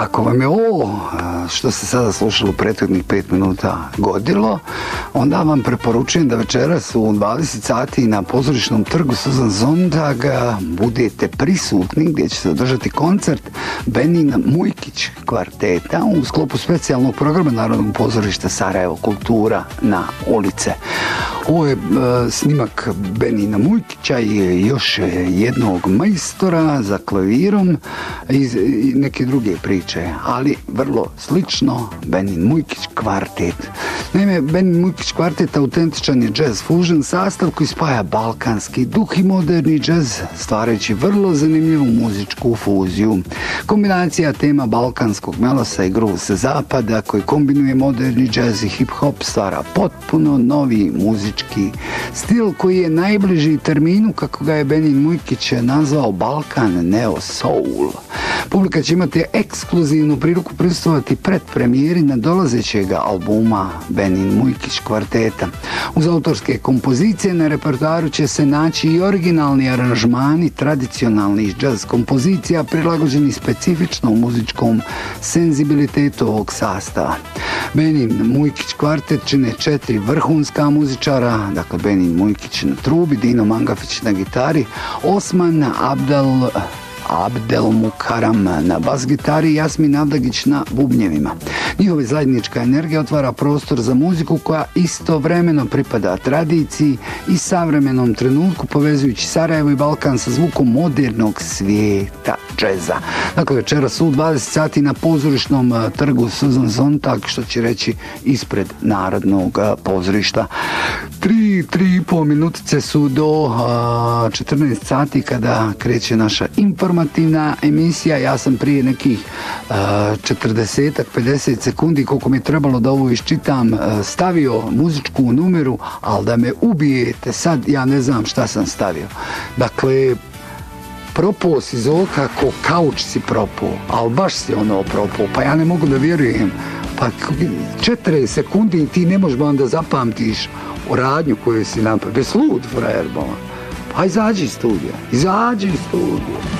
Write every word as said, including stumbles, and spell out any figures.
ako vam je ovo što ste sada slušali u prethodnih pet minuta godilo, onda vam preporučujem da večeras u dvadeset sati na pozorišnom trgu Susan Sontag budete prisutni gdje će se održati koncert Benina Mujkić kvarteta u sklopu specijalnog programa Narodnog pozorišta Sarajevo Kultura na ulice. Ovo je e, snimak Benina Mujkića i još jednog majstora za klavirom i, i neke druge priče, ali vrlo slično Benin Mujkić kvartet. Naime, Benin Mujkić kvartet autentičan je jazz fusion sastav koji spaja balkanski duh i moderni jazz, stvarajući vrlo zanimljivu muzičku fuziju. Kombinacija tema balkanskog melosa i grooves zapada koji kombinuje moderni jazz i hip-hop stvara potpuno novi muzički stil koji je najbliži terminu kako ga je Benin Mujkić nazvao Balkan Neo Soul. Publika će imati ekskluzivnu priliku prisustvovati predpremijeri nadolazećeg albuma Benin Mujkić kvarteta. Uz autorske kompozicije na repertoaru će se naći i originalni aranžmani tradicionalnih jazz kompozicija prilagođeni specifičnom muzičkom senzibilitetu ovog sastava. Benin Mujkić kvartet čine četiri vrhunska muzičara, dakle Benin Mujkić na trubi, Dino Mangafić na gitari, Osman Abdel Abdelmukaram na bas gitari i Jasmin Avdagić na bubnjevima. Njihova zajednička energija otvara prostor za muziku koja istovremeno pripada tradiciji i savremenom trenutku, povezujući Sarajevo i Balkan sa zvukom modernog svijeta džeza. Dakle, večeras u dvadeset sati na pozorišnom trgu Susan Sontag, što će reći ispred Narodnog pozorišta. Tri, tri i po minutice su do a, četrnaest sati kada kreće naša informativna emisija. Ja sam prije nekih četrdeset do pedeset sekundi, koliko mi je trebalo da ovo iščitam, stavio muzičku numeru, ali da me ubijete sad, ja ne znam šta sam stavio. Dakle, propao si Zoka ko kauč si propao, ali baš si ono propao, pa ja ne mogu da vjerujem. Pa četiri sekundi ti ne možeš onda zapamtiš u radnju koju si napravio. Bez lud, frajer, boma. Pa izađi iz studija, izađi iz studija.